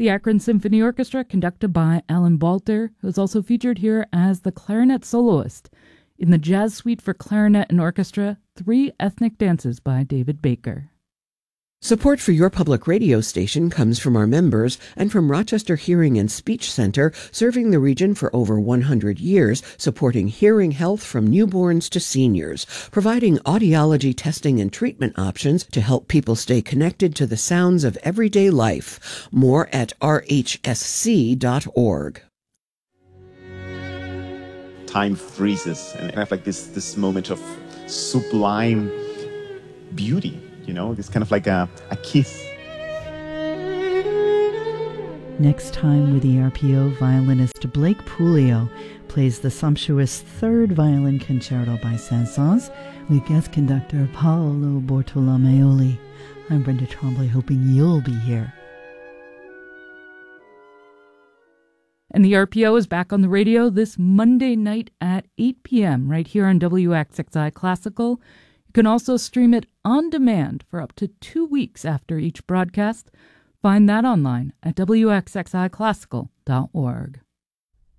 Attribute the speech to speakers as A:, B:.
A: The Akron Symphony Orchestra, conducted by Alan Balter, who is also featured here as the clarinet soloist in the Jazz Suite for Clarinet and Orchestra, Three Ethnic Dances by David Baker.
B: Support for your public radio station comes from our members and from Rochester Hearing and Speech Center, serving the region for over 100 years, supporting hearing health from newborns to seniors, providing audiology testing and treatment options to help people stay connected to the sounds of everyday life. More at rhsc.org.
C: Time freezes, and I have like this moment of sublime beauty. You know, it's kind of like a kiss.
D: Next time with ERPO, violinist Blake Puleo plays the sumptuous third violin concerto by Saint-Saëns with guest conductor Paolo Bortolomeoli. I'm Brenda Trombley, hoping you'll be here.
A: And the RPO is back on the radio this Monday night at 8 p.m. right here on WXXI Classical. You can also stream it on demand for up to 2 weeks after each broadcast. Find that online at wxxiclassical.org.